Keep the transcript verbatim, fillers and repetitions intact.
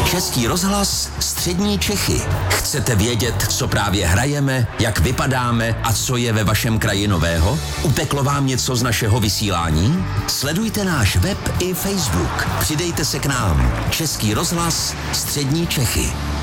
Český rozhlas Střední Čechy. Chcete vědět, co právě hrajeme, jak vypadáme a co je ve vašem kraji nového? Uteklo vám něco z našeho vysílání? Sledujte náš web i Facebook. Přidejte se k nám. Český rozhlas Střední Čechy.